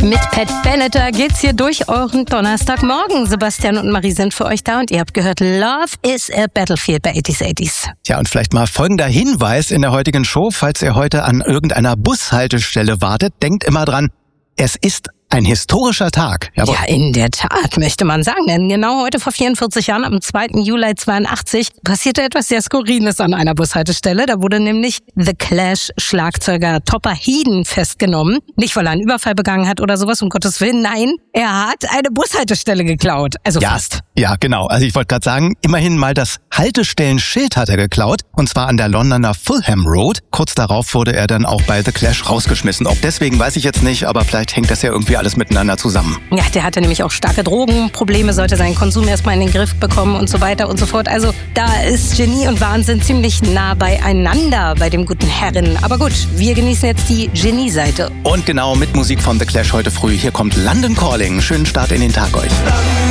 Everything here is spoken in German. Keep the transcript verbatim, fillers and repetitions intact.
Mit Pat Benatar geht's hier durch euren Donnerstagmorgen. Sebastian und Marie sind für euch da und ihr habt gehört, Love is a Battlefield bei eighties eighties. Tja, und vielleicht mal folgender Hinweis in der heutigen Show. Falls ihr heute an irgendeiner Bushaltestelle wartet, denkt immer dran, es ist ein historischer Tag. Jawohl. Ja, in der Tat, möchte man sagen. Denn genau heute vor vierundvierzig Jahren, am zweiten Juli zweiundachtzig, passierte etwas sehr Skurriles an einer Bushaltestelle. Da wurde nämlich The Clash-Schlagzeuger Topper Headon festgenommen. Nicht, weil er einen Überfall begangen hat oder sowas, um Gottes Willen. Nein, er hat eine Bushaltestelle geklaut. Also ja, fast. Ja, genau. Also ich wollte gerade sagen, immerhin mal das Haltestellenschild hat er geklaut. Und zwar an der Londoner Fulham Road. Kurz darauf wurde er dann auch bei The Clash rausgeschmissen. Ob deswegen, weiß ich jetzt nicht, aber vielleicht hängt das ja irgendwie alles miteinander zusammen. Ja, der hatte nämlich auch starke Drogenprobleme, sollte seinen Konsum erstmal in den Griff bekommen und so weiter und so fort. Also da ist Genie und Wahnsinn ziemlich nah beieinander bei dem guten Herren. Aber gut, wir genießen jetzt die Genie-Seite. Und genau mit Musik von The Clash heute früh. Hier kommt London Calling. Schönen Start in den Tag euch.